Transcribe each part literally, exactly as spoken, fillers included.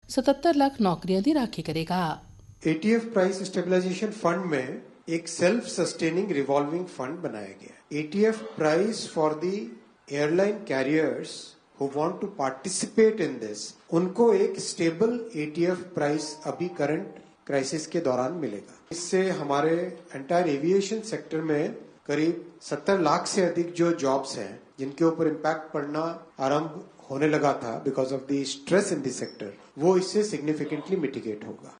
सतहत्तर लाख नौकरियों की राखी करेगा। एटीएफ प्राइस स्टेबलाइजेशन फंड में एक सेल्फ सस्टेनिंग रिवॉल्विंग फंड बनाया गया। ETF price for the airline carriers who want to participate in this, उनको एक स्टेबल एटीएफ प्राइस अभी करंट क्राइसिस के दौरान मिलेगा। इससे हमारे एंटायर एविएशन सेक्टर में करीब सत्तर लाख से अधिक जो जॉब्स हैं जिनके ऊपर इम्पैक्ट पड़ना आरंभ होने लगा था because of the stress in the sector, वो इससे सिग्निफिकेंटली मिटिगेट होगा।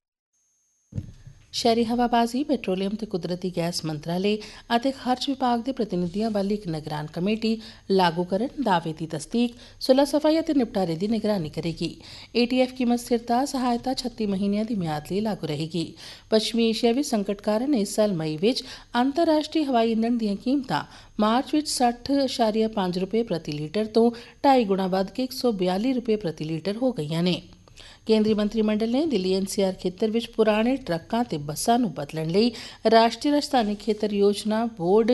शहरी हवाबाजी, ਪੈਟਰੋਲੀਅਮ ਤੇ ਕੁਦਰਤੀ ਗੈਸ ਮੰਤਰਾਲੇ ਅਤੇ ਖਰਚ ਵਿਭਾਗ ਦੇ ਪ੍ਰਤੀਨਿਧੀਆਂ ਵੱਲ ਇੱਕ ਨਿਗਰਾਨ ਕਮੇਟੀ ਲਾਗੂਕਰਨ, ਦਾਅਵੇ ਦੀ ਤਸਦੀਕ, ਸੁਲਹ ਸਫਾਈ ਅਤੇ ਨਿਪਟਾਰੇ ਦੀ ਨਿਗਰਾਨੀ ਕਰੇਗੀ। ਏਟੀਐਫ ਕੀਮਤ ਸਥਿਰਤਾ ਸਹਾਇਤਾ ਛੱਤੀ ਮਹੀਨਿਆਂ ਦੀ ਮਿਆਦ ਲਈ ਲਾਗੂ ਰਹੇਗੀ। ਪੱਛਮੀ ਏਸ਼ੀਆ ਵਿੱਚ ਸੰਕਟ ਕਾਰਨ ਇਸ ਸਾਲ ਮਈ ਵਿੱਚ ਅੰਤਰਰਾਸ਼ਟਰੀ ਹਵਾਈ ਇੰਧਣ ਦੀਆਂ ਕੀਮਤਾਂ ਮਾਰਚ ਵਿੱਚ ਸੱਠ ਇਸ਼ਾਰੀਆ ਪੰਜ ਰੁਪਏ ਪ੍ਰਤੀ ਲੀਟਰ ਤੋਂ ਢਾਈ ਗੁਣਾ ਵੱਧ ਕੇ ਇੱਕ ਸੌ ਬਿਆਲੀ ਰੁਪਏ ਪ੍ਰਤੀ ਲੀਟਰ ਹੋ ਗਈਆਂ ਨੇ। ਕੇਂਦਰੀ ਮੰਤਰੀ ਮੰਡਲ ਨੇ ਦਿੱਲੀ ਐਨਸੀਆਰ ਖੇਤਰ ਵਿੱਚ ਪੁਰਾਣੇ ਟਰੱਕਾਂ ਤੇ ਬੱਸਾਂ ਨੂੰ ਬਦਲਣ ਲਈ ਰਾਸ਼ਟਰੀ ਰਾਜਧਾਨੀ ਖੇਤਰ ਯੋਜਨਾ ਬੋਰਡ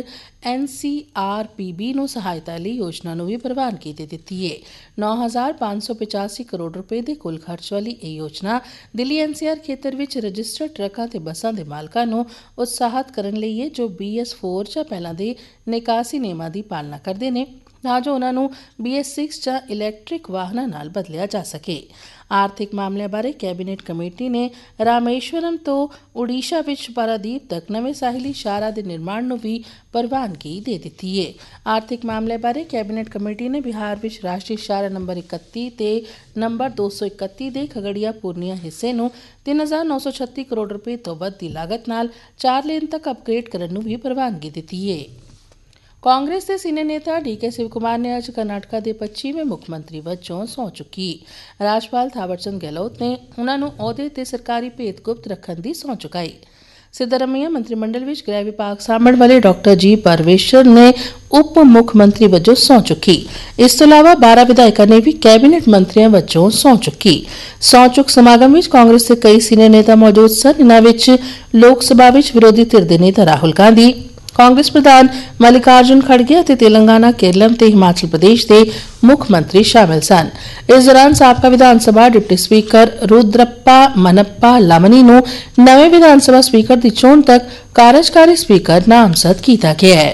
ਐਨਸੀਆਰਪੀਬੀ ਨੂੰ ਸਹਾਇਤਾ ਲਈ ਯੋਜਨਾ ਨੂੰ ਵੀ ਪ੍ਰਵਾਨਗੀ ਦੇ ਦਿੱਤੀ ਹੈ। ਨੌ ਹਜ਼ਾਰ ਪੰਜ ਸੌ ਪਚਾਸੀ ਕਰੋੜ ਰੁਪਏ ਦੇ ਕੁੱਲ ਖਰਚ ਵਾਲੀ ਇਹ ਯੋਜਨਾ ਦਿੱਲੀ ਐਨਸੀਆਰ ਖੇਤਰ ਵਿੱਚ ਰਜਿਸਟਰਡ ਟਰੱਕਾਂ ਤੇ ਬੱਸਾਂ ਦੇ ਮਾਲਕਾਂ ਨੂੰ ਉਤਸ਼ਾਹਿਤ ਕਰਨ ਲਈ ਹੈ ਜੋ ਬੀ ਐਸ ਫੋਰ ਜਾਂ ਪਹਿਲਾਂ ਦੇ ਨਿਕਾਸੀ ਨਿਯਮਾਂ ਦੀ ਪਾਲਣਾ ਕਰਦੇ ਨੇ ਤਾਂ ਜੋ ਉਨ੍ਹਾਂ ਨੂੰ ਬੀ ਐਸ ਸਿਕਸ ਜਾਂ ਇਲੈਕਟ੍ਰਿਕ ਵਾਹਨਾਂ ਨਾਲ ਬਦਲਿਆ ਜਾ ਸਕੇ। ਆਰਥਿਕ ਮਾਮਲਿਆਂ ਬਾਰੇ ਕੈਬਨਿਟ ਕਮੇਟੀ ਨੇ ਰਾਮੇਸ਼ਵਰਮ ਤੋਂ ਉੜੀਸ਼ਾ ਵਿੱਚ ਪਾਰਾਦੀਪ ਤੱਕ ਨਵੇਂ ਸਾਹਿਲੀ ਸ਼ਾਹਰਾਹ ਦੇ ਨਿਰਮਾਣ ਨੂੰ ਵੀ ਪ੍ਰਵਾਨਗੀ ਦੇ ਦਿੱਤੀ ਹੈ। ਆਰਥਿਕ ਮਾਮਲਿਆਂ ਬਾਰੇ ਕੈਬਨਿਟ ਕਮੇਟੀ ਨੇ ਬਿਹਾਰ ਵਿੱਚ ਰਾਸ਼ਟਰੀ ਸ਼ਾਹਰਾਹ ਨੰਬਰ ਇਕੱਤੀ ਤੇ ਨੰਬਰ ਦੋ ਸੌ ਇਕੱਤੀ ਦੇ ਖਗੜੀਆ ਪੂਰਨੀਆ ਹਿੱਸੇ ਨੂੰ ਤਿੰਨ ਹਜ਼ਾਰ ਨੌ ਸੌ ਛੱਤੀ ਕਰੋੜ ਰੁਪਏ ਤੋਂ ਵੱਧ ਦੀ ਲਾਗਤ ਨਾਲ ਚਾਰ ਲੇਨ ਤੱਕ ਅਪਗ੍ਰੇਡ ਕਰਨ ਨੂੰ ਵੀ ਪ੍ਰਵਾਨਗੀ ਦਿੱਤੀ ਹੈ। ਕਾਂਗਰਸ ਦੇ ਸੀਨੀਅਰ ਨੇਤਾ ਡੀ ਕੇ ਸ਼ਿਵ ਕੁਮਾਰ ਨੇ ਅੱਜ ਕਰਨਾਟਕਾ ਦੇ ਪੱਚੀਵੇਂ ਮੁੱਖ ਮੰਤਰੀ ਵਜੋਂ ਸਹੁੰ ਚੁੱਕੀ। ਰਾਜਪਾਲ ਥਾਵਰਚੰਦ ਗਹਿਲੋਤ ਨੇ ਉਨ੍ਹਾਂ ਨੂੰ ਅਹੁਦੇ ਤੇ ਸਰਕਾਰੀ ਭੇਤ ਗੁਪਤ ਰੱਖਣ ਦੀ ਸਹੁੰ ਚੁਕਾਈ। ਸਿੱਧਰਮਈਆ ਮੰਤਰੀ ਮੰਡਲ ਵਿੱਚ ਗ੍ਰਹਿ ਵਿਭਾਗ ਸਾਂਭਣ ਵਾਲੇ ਡਾਕਟਰ ਜੀ ਪਰਵੇਸ਼ਰ ਨੇ ਉਪ ਮੁੱਖ ਮੰਤਰੀ ਵਜੋਂ ਸਹੁੰ ਚੁੱਕੀ। ਇਸ ਤੋਂ ਇਲਾਵਾ ਬਾਰਾਂ ਵਿਧਾਇਕਾਂ ਨੇ ਵੀ ਕੈਬਨਿਟ ਮੰਤਰੀਆਂ ਵਜੋਂ ਸਹੁੰ ਚੁੱਕੀ। ਸਹੁੰ ਚੁੱਕ ਸਮਾਗਮ ਵਿੱਚ ਕਾਂਗਰਸ ਦੇ ਕਈ ਸੀਨੀਅਰ ਨੇਤਾ ਮੌਜੂਦ ਸਨ। ਇਨ੍ਹਾਂ ਵਿੱਚ ਲੋਕ ਸਭਾ ਵਿੱਚ ਵਿਰੋਧੀ ਧਿਰ ਦੇ ਨੇਤਾ ਰਾਹੁਲ ਗਾਂਧੀ, ਕਾਂਗਰਸ ਪ੍ਰਧਾਨ ਮਲਿਕਾਰਜੁਨ ਖੜਗੇ ਅਤੇ ਤੇਲੰਗਾਨਾ, ਕੇਰਲਮ ਤੇ ਹਿਮਾਚਲ ਪ੍ਰਦੇਸ਼ ਦੇ ਮੁੱਖ ਮੰਤਰੀ ਸ਼ਾਮਿਲ ਸਨ। ਇਸ ਦੌਰਾਨ ਸਾਬਕਾ ਵਿਧਾਨ ਸਭਾ ਡਿਪਟੀ ਸਪੀਕਰ ਰੁਦਰੱਪਾ ਮਨੱਪਾ ਲਾਮਨੀ ਨੂੰ ਨਵੇਂ ਵਿਧਾਨ ਸਭਾ ਸਪੀਕਰ ਦੀ ਚੋਣ ਤੱਕ ਕਾਰਜਕਾਰੀ ਸਪੀਕਰ ਨਾਮਜ਼ਦ ਕੀਤਾ ਗਿਆ ਹੈ।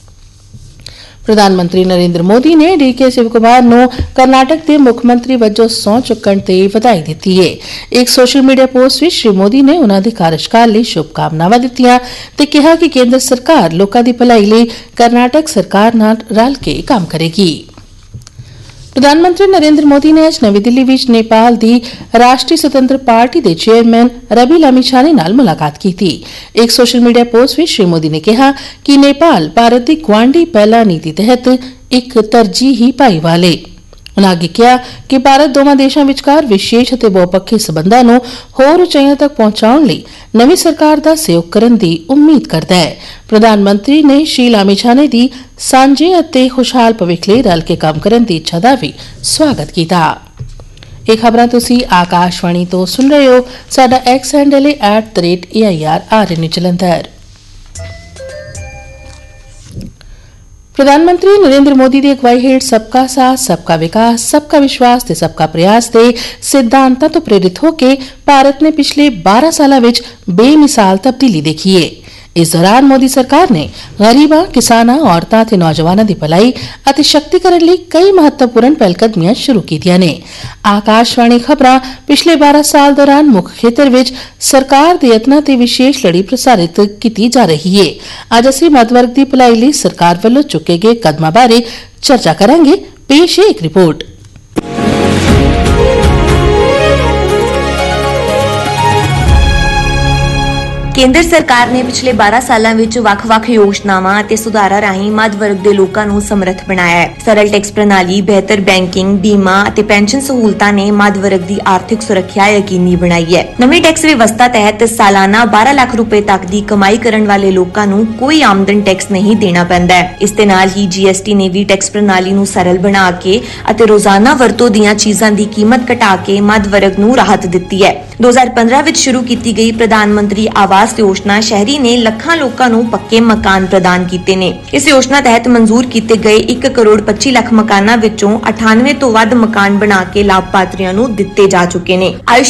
ਪ੍ਰਧਾਨ ਮੰਤਰੀ ਨਰਿੰਦਰ ਮੋਦੀ ਨੇ ਡੀ ਕੇ ਸ਼ਿਵ ਕੁਮਾਰ ਨੂੰ ਕਰਨਾਟਕ ਦੇ ਮੁੱਖ ਮੰਤਰੀ ਵਜੋਂ ਸਹੁੰ ਚੁੱਕਣ ਤੇ ਵਧਾਈ ਦਿੱਤੀ ਹੈ। ਇੱਕ ਸੋਸ਼ਲ ਮੀਡੀਆ ਪੋਸਟ ਵਿੱਚ ਸ਼੍ਰੀ ਮੋਦੀ ਨੇ ਉਨ੍ਹਾਂ ਦੇ ਕਾਰਜਕਾਲ ਲਈ ਸ਼ੁਭਕਾਮਨਾਵਾਂ ਦਿੱਤੀਆਂ ਤੇ ਕਿਹਾ ਕਿ ਕੇਂਦਰ ਸਰਕਾਰ ਲੋਕਾਂ ਦੀ ਭਲਾਈ ਲਈ ਕਰਨਾਟਕ ਸਰਕਾਰ ਨਾਲ ਰਲ ਕੇ ਕੰਮ ਕਰੇਗੀ। ਪ੍ਰਧਾਨ ਮੰਤਰੀ ਨਰਿੰਦਰ ਮੋਦੀ ਨੇ ਅੱਜ ਨਵੀਂ ਦਿੱਲੀ ਵਿੱਚ ਨੇਪਾਲ ਦੀ ਰਾਸ਼ਟਰੀ ਸੁਤੰਤਰ ਪਾਰਟੀ ਦੇ ਚੇਅਰਮੈਨ ਰਵੀ ਲਾਮੀਛਾਨੇ ਨਾਲ ਮੁਲਾਕਾਤ ਕੀਤੀ। ਇੱਕ ਸੋਸ਼ਲ ਮੀਡੀਆ ਪੋਸਟ ਵਿੱਚ ਸ਼੍ਰੀ ਮੋਦੀ ਨੇ ਕਿਹਾ ਕਿ ਨੇਪਾਲ ਭਾਰਤ ਦੀ ਗੁਆਂਢੀ ਪਹਿਲਾ ਨੀਤੀ ਤਹਿਤ ਇੱਕ ਤਰਜੀਹੀ ਭਾਈਵਾਲ ਹੈ। ਉਨ੍ਹਾਂ ਅੱਗੇ ਕਿਹਾ ਕਿ ਭਾਰਤ ਦੋਵਾਂ ਦੇਸ਼ਾਂ ਵਿਚਕਾਰ ਵਿਸ਼ੇਸ਼ ਅਤੇ ਬਹੁਪੱਖੀ ਸਬੰਧਾਂ ਨੂੰ ਹੋਰ ਉਚਾਈਆਂ ਤੱਕ ਪਹੁੰਚਾਉਣ ਲਈ ਨਵੀਂ ਸਰਕਾਰ ਦਾ ਸਹਿਯੋਗ ਕਰਨ ਦੀ ਉਮੀਦ ਕਰਦਾ ਹੈ। ਪ੍ਰਧਾਨ ਮੰਤਰੀ ਨੇ ਸ਼੍ਰੀ ਲਾਮੀਛਾਨੇ ਦੀ ਸਾਂਝੇ ਅਤੇ ਖੁਸ਼ਹਾਲ ਭਵਿੱਖ ਲਈ ਰਲ ਕੇ ਕੰਮ ਕਰਨ ਦੀ ਇੱਛਾ ਦਾ ਵੀ ਸਵਾਗਤ ਕੀਤਾ। ਇਹ ਖਬਰਾਂ ਤੁਸੀਂ ਆਕਾਸ਼ਵਾਣੀ ਤੋਂ ਸੁਣ ਰਹੇ ਹੋ। ਸਾਡਾ ਐਕਸ ਹੈਂਡਲ ਹੈ at the rate A I R R ਐਨ ਜਲੰਧਰ। ਪ੍ਰਧਾਨ ਮੰਤਰੀ ਨਰਿੰਦਰ ਮੋਦੀ ਦੀ ਅਗਵਾਈ ਹੇਠ ਸਬਕਾ ਸਾਥ, ਸਬਕਾ ਵਿਕਾਸ, ਸਬਕਾ ਵਿਸ਼ਵਾਸ ਤੇ ਸਬਕਾ ਪ੍ਰਯਾਸ ਦੇ ਸਿਧਾਂਤਾਂ ਤੋਂ ਪ੍ਰੇਰਿਤ ਹੋ ਕੇ ਭਾਰਤ ਨੇ ਪਿਛਲੇ ਬਾਰਾਂ ਸਾਲਾਂ ਵਿੱਚ ਬੇਮਿਸਾਲ ਤਬਦੀਲੀ ਦੇਖੀ ਹੈ। ਇਸ ਦੌਰਾਨ ਮੋਦੀ ਸਰਕਾਰ ਨੇ ਗਰੀਬਾਂ, ਕਿਸਾਨਾਂ, ਔਰਤਾਂ ਤੇ ਨੌਜਵਾਨਾਂ ਦੀ ਭਲਾਈ ਅਤੇ ਸ਼ਕਤੀਕਰਨ ਲਈ ਕਈ ਮਹੱਤਵਪੂਰਨ ਪਹਿਲਕਦਮੀਆਂ ਸ਼ੁਰੂ ਕੀਤੀਆਂ ਨੇ। ਆਕਾਸ਼ਵਾਣੀ ਖਬਰਾਂ ਪਿਛਲੇ ਬਾਰਾਂ ਸਾਲ ਦੌਰਾਨ ਮੁੱਖ ਖੇਤਰ ਵਿੱਚ ਸਰਕਾਰ ਦੇ ਯਤਨਾਂ ਤੇ ਵਿਸ਼ੇਸ਼ ਲੜੀ ਪ੍ਰਸਾਰਿਤ ਕੀਤੀ ਜਾ ਰਹੀ ਹੈ। ਅੱਜ ਅਸੀਂ ਮੱਧ ਵਰਗ ਦੀ ਭਲਾਈ ਲਈ ਸਰਕਾਰ ਵੱਲੋਂ ਚੁੱਕੇ ਗਏ ਕਦਮਾਂ ਬਾਰੇ ਚਰਚਾ ਕਰਾਂਗੇ। ਪੇਸ਼ ਹੈ ਇੱਕ ਰਿਪੋਰਟ। ਕੇਂਦਰ ਸਰਕਾਰ ਨੇ ਪਿਛਲੇ ਬਾਰਾਂ ਸਾਲਾਂ ਵਿੱਚ ਵੱਖ-ਵੱਖ ਯੋਜਨਾਵਾਂ ਅਤੇ ਸੁਧਾਰਾਂ ਰਾਹੀਂ ਮੱਧ ਵਰਗ ਦੇ ਲੋਕਾਂ ਨੂੰ ਸਮਰੱਥ ਬਣਾਇਆ ਹੈ। ਸਰਲ ਟੈਕਸ ਪ੍ਰਣਾਲੀ, ਬਿਹਤਰ ਬੈਂਕਿੰਗ, ਬੀਮਾ ਅਤੇ ਪੈਨਸ਼ਨ ਸਹੂਲਤਾਂ ਨੇ ਮੱਧ ਵਰਗ ਦੀ ਆਰਥਿਕ ਸੁਰੱਖਿਆ ਯਕੀਨੀ ਬਣਾਈ ਹੈ। ਨਵੀਂ ਟੈਕਸ ਵਿਵਸਥਾ ਤਹਿਤ ਸਾਲਾਨਾ ਬਾਰਾਂ ਲੱਖ ਰੁਪਏ ਤੱਕ ਦੀ ਕਮਾਈ ਕਰਨ ਵਾਲੇ ਲੋਕਾਂ ਨੂੰ ਕੋਈ ਆਮਦਨ ਟੈਕਸ ਨਹੀਂ ਦੇਣਾ ਪੈਂਦਾ ਹੈ। ਇਸ ਦੇ ਨਾਲ ਹੀ ਜੀ ਐਸ ਟੀ ਨੇ ਵੀ ਟੈਕਸ ਪ੍ਰਣਾਲੀ ਨੂੰ ਸਰਲ ਬਣਾ ਕੇ ਅਤੇ ਰੋਜ਼ਾਨਾ ਵਰਤੋਂ ਦੀਆਂ ਚੀਜ਼ਾਂ ਦੀ ਕੀਮਤ ਘਟਾ ਕੇ ਮੱਧ ਵਰਗ ਨੂੰ ਰਾਹਤ ਦਿੱਤੀ ਹੈ। ਦੋ ਹਜ਼ਾਰ ਪੰਦਰਾਂ ਵਿੱਚ ਸ਼ੁਰੂ ਕੀਤੀ ਗਈ ਪ੍ਰਧਾਨ ਮੰਤਰੀ ਆਵਾਸ ਯੋਜਨਾ ਸ਼ਹਿਰੀ ਨੇ ਲੱਖਾਂ ਲੋਕਾਂ ਨੂੰ ਪੱਕੇ ਮਕਾਨ ਪ੍ਰਦਾਨ ਕੀਤੇ ਨੇ। ਇਸ ਯੋਜਨਾ ਤਹਿਤ ਮਨਜ਼ੂਰ ਕੀਤੇ ਗਏ ਇੱਕ ਕਰੋੜ ਪੱਚੀ ਲੱਖ ਮਕਾਨਾਂ ਵਿੱਚੋਂ ਅਠਾਨਵੇਂ ਤੋਂ ਵੱਧ ਮਕਾਨ ਬਣਾ ਕੇ ਲਾਭਪਾਤਰੀਆਂ ਨੂੰ ਦਿੱਤੇ ਜਾ ਚੁੱਕੇ ਨੇ।